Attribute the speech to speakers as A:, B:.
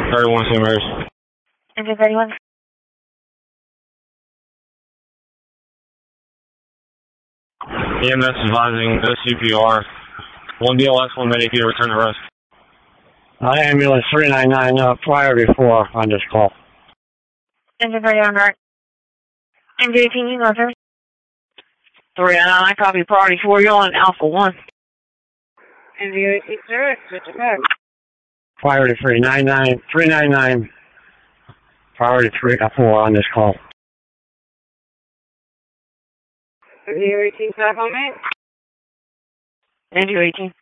A: 31 St. Mary's.
B: Engine 31.
A: EMS advising CPR. 1 BLS, 1 medic, you return to rest.
C: Ambulance 399, priority 4 on this call.
B: Engine 31, right. Engine 18, you go, sir.
D: 399, copy priority 4, you're on Alpha 1.
B: Engine 18, sir, switch it back.
C: Priority 399, priority 4 on this call.
B: Engine 18, back on me.
D: Engine 18.